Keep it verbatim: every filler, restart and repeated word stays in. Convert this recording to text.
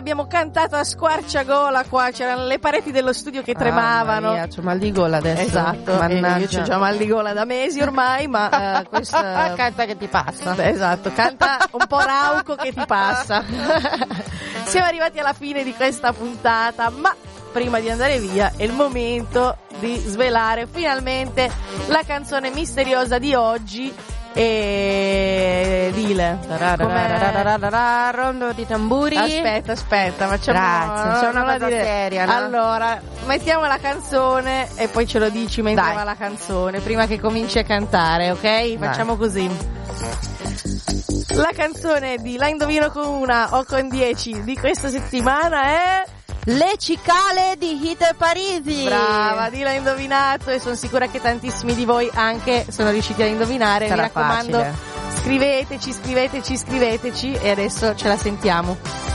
abbiamo cantato a squarciagola qua, c'erano le pareti dello studio che tremavano. Ah, c'ho mal di gola adesso. Esatto, e io c'ho già mal di gola da mesi ormai, ma uh, questa... canta che ti passa. Beh, esatto, canta un po' rauco che ti passa. Siamo arrivati alla fine di questa puntata, ma prima di andare via è il momento di svelare finalmente la canzone misteriosa di oggi. E dile Com'è? Rondo di tamburi. Aspetta, aspetta, facciamo. Grazie, c'è una non la cosa dire. seria, no? Allora, mettiamo la canzone e poi ce lo dici mentre Dai. va la canzone, prima che cominci a cantare, ok? Facciamo così. La canzone di La indovino con una o con dieci di questa settimana è Le cicale di Hite Parisi. Brava, Dila ha indovinato e sono sicura che tantissimi di voi anche sono riusciti a indovinare. Sarà Mi raccomando, facile. scriveteci, scriveteci, scriveteci e adesso ce la sentiamo.